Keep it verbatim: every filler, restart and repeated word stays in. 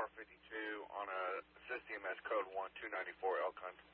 fifty-two on a SysTMS code one two nine four Elkhorn.